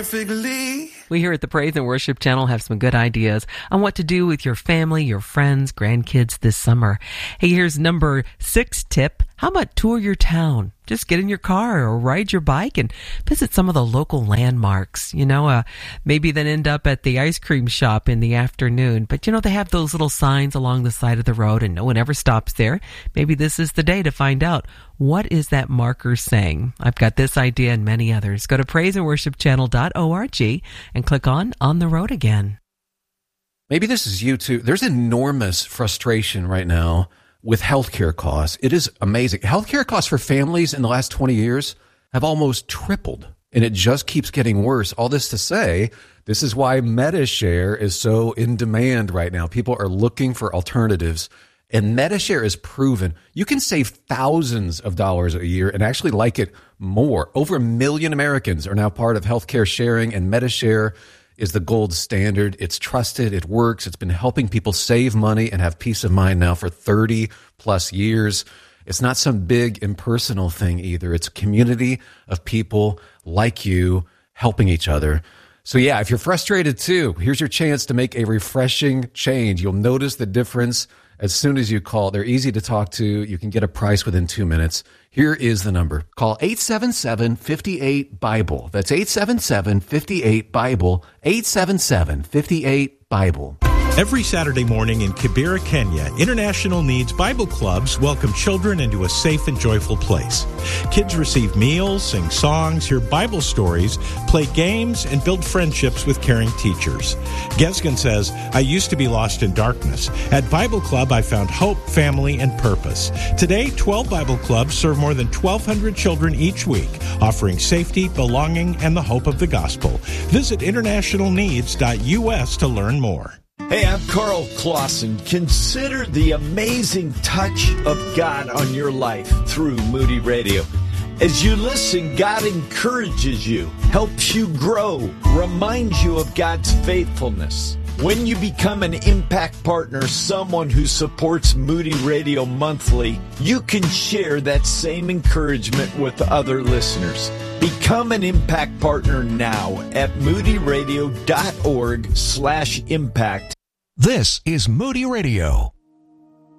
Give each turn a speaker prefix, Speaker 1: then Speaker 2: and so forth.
Speaker 1: perfectly.
Speaker 2: We here at the Praise and Worship Channel have some good ideas on what to do with your family, your friends, grandkids this summer. Hey, here's number 6 tip. How about tour your town? Just get in your car or ride your bike and visit some of the local landmarks. Maybe then end up at the ice cream shop in the afternoon. But they have those little signs along the side of the road and no one ever stops there. Maybe this is the day to find out, what is that marker saying? I've got this idea and many others. Go to praiseandworshipchannel.org and click on the Road Again.
Speaker 3: Maybe this is you too. There's enormous frustration right now with healthcare costs. It is amazing. Healthcare costs for families in the last 20 years have almost tripled, and it just keeps getting worse. All this to say, this is why MediShare is so in demand right now. People are looking for alternatives, and MediShare is proven. You can save thousands of dollars a year and actually like it more. Over 1 million Americans are now part of healthcare sharing, and MediShare is the gold standard. It's trusted. It works. It's been helping people save money and have peace of mind now for 30 plus years. It's not some big impersonal thing either. It's a community of people like you helping each other. So yeah, if you're frustrated too, here's your chance to make a refreshing change. You'll notice the difference as soon as you call. They're easy to talk to. You can get a price within 2 minutes. Here is the number. Call 877-58-BIBLE. That's 877-58-BIBLE. 877-58-BIBLE.
Speaker 4: Every Saturday morning in Kibera, Kenya, International Needs Bible Clubs welcome children into a safe and joyful place. Kids receive meals, sing songs, hear Bible stories, play games, and build friendships with caring teachers. Gesgen says, I used to be lost in darkness. At Bible Club, I found hope, family, and purpose. Today, 12 Bible clubs serve more than 1,200 children each week, offering safety, belonging, and the hope of the gospel. Visit internationalneeds.us to learn more.
Speaker 5: Hey, I'm Carl Clausen. Consider the amazing touch of God on your life through Moody Radio. As you listen, God encourages you, helps you grow, reminds you of God's faithfulness. When you become an Impact Partner, someone who supports Moody Radio monthly, you can share that same encouragement with other listeners. Become an Impact Partner now at moodyradio.org/impact.
Speaker 6: This is Moody Radio.